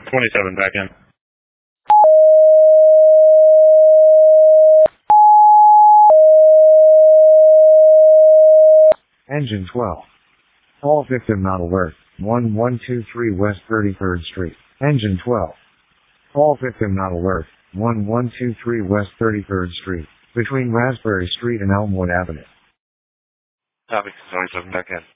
27 back in. Engine 12. All victim not alert. 1123 West 33rd Street. Engine 12. All victim not alert. 1123 West 33rd Street. Between Raspberry Street and Elmwood Avenue. Copy. 27 back in.